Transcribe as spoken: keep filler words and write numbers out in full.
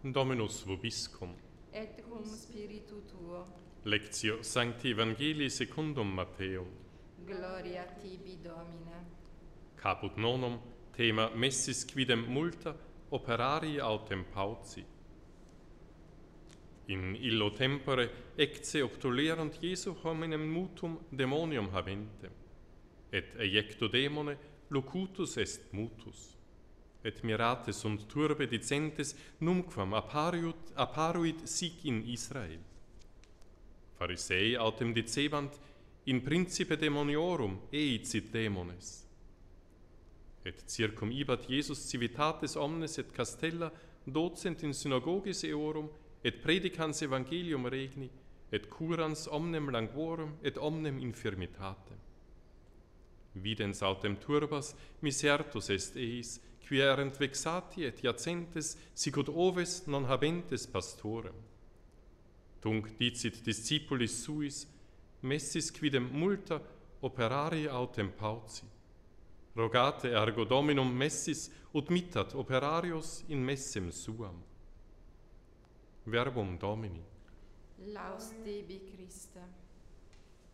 Dominus vobiscum. Et cum spiritu tuo. Lectio Sancti Evangelii secundum Matteum. Gloria tibi, Domine. Caput nonum, thema messis quidem multa operarii autem pauci. In illo tempore ecce obtulerunt Jesu hominem mutum demonium habentem, et eiecto demone locutus est mutus. Et mirate sunt turbe dicentes numquam appariut, apparuit sic in Israel. Pharisei autem dicebant, in principe demoniorum eicit demones. Et circum ibat Jesus civitates omnes et castella docent in synagogis eorum, et predicans evangelium regni, et curans omnem languorum et omnem infirmitatem. Videns autem turbas misertus est eis, qui erent vexati et iacentes sicut oves non habentes pastorem. Tunc dicit discipulis suis, messis quidem multa operarii autem pauci. Rogate ergo Dominum messis ut mittat operarios in messem suam. Verbum Domini. Laus tibi, Christe.